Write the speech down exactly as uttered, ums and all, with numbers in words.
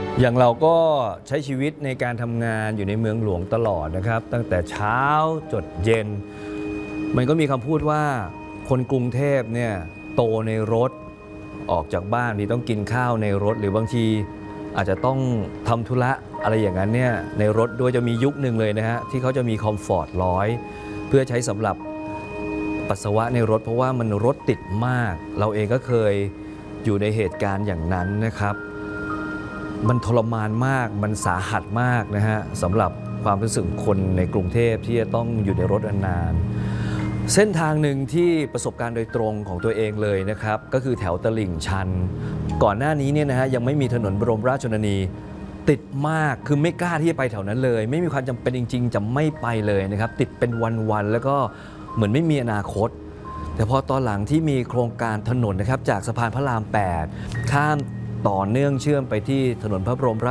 อย่างเราก็ใช้ชีวิตในการทำงานอยู่ในเมืองหลวงตลอดนะครับตั้งแต่เช้าจดเย็นมันก็มีคำพูดว่าคนกรุงเทพเนี่ยโตในรถออกจากบ้านที่ต้องกินข้าวในรถหรือบางทีอาจจะต้องทำธุระอะไรอย่างนั้นเนี่ยในรถด้วยจะมียุคหนึ่งเลยนะฮะที่เขาจะมีคอมฟอร์ตร้อยเพื่อใช้สำหรับปัสสาวะในรถเพราะว่ามันรถติดมากเราเองก็เคยอยู่ในเหตุการณ์อย่างนั้นนะครับมันทรมานมากมันสาหัสมากนะฮะสำหรับความรู้สึกคนในกรุงเทพที่จะต้องอยู่ในรถนานเส้นทางหนึ่งที่ประสบการณ์โดยตรงของตัวเองเลยนะครับก็คือแถวตลิ่งชันก่อนหน้านี้เนี่ยนะฮะยังไม่มีถนนบรมราชชนนีติดมากคือไม่กล้าที่จะไปแถวนั้นเลยไม่มีความจำเป็นจริงๆจะไม่ไปเลยนะครับติดเป็นวันๆแล้วก็เหมือนไม่มีอนาคตแต่พอตอนหลังที่มีโครงการถนนนะครับจากสะพานพระรามแปดข้ามต่อเนื่องเชื่อมไปที่ถนนพระบรม